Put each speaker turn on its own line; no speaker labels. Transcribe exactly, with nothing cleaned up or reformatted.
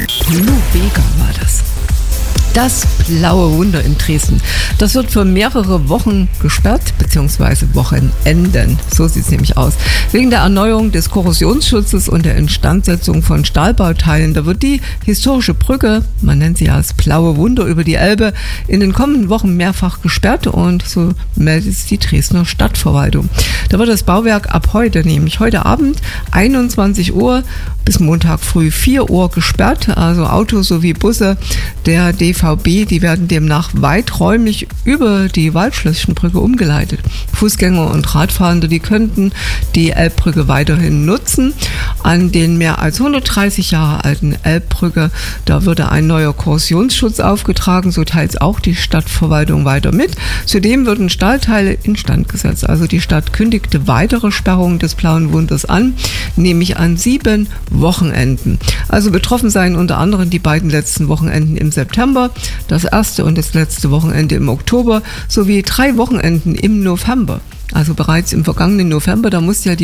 Blue Vega war das. Das blaue Wunder in Dresden. Das wird für mehrere Wochen gesperrt, beziehungsweise Wochenenden. So sieht es nämlich aus. Wegen der Erneuerung des Korrosionsschutzes und der Instandsetzung von Stahlbauteilen. Da wird die historische Brücke, man nennt sie ja das blaue Wunder über die Elbe, in den kommenden Wochen mehrfach gesperrt, und so meldet es die Dresdner Stadtverwaltung. Da wird das Bauwerk ab heute, nämlich heute Abend einundzwanzig Uhr bis Montag früh vier Uhr gesperrt. Also Autos sowie Busse der D V B, die werden demnach weiträumig über die Waldschlösschenbrücke umgeleitet. Fußgänger und Radfahrende, die könnten die Elbbrücke weiterhin nutzen. An den mehr als hundertdreißig Jahre alten Elbbrücke, da würde ein neuer Korrosionsschutz aufgetragen, so teilt auch die Stadtverwaltung weiter mit. Zudem würden Stahlteile instand gesetzt. Also die Stadt kündigte weitere Sperrungen des blauen Wunders an, nämlich an sieben Wochenenden. Also betroffen seien unter anderem die beiden letzten Wochenenden im September, das erste und das letzte Wochenende im Oktober sowie drei Wochenenden im November. Also bereits im vergangenen November, da musste ja die